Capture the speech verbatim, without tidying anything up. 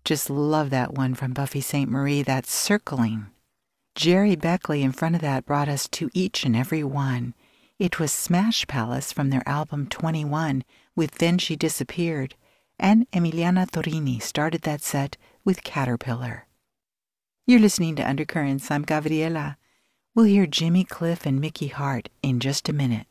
just love that one from Buffy Sainte Marie, that's Circling. Jerry Beckley in front of that brought us To Each and Every One. It was Smash Palace from their album twenty-one with Then She Disappeared, and Emiliana Torini started that set with Caterpillar. You're listening to Undercurrents. I'm Gabriela. We'll hear Jimmy Cliff and Mickey Hart in just a minute.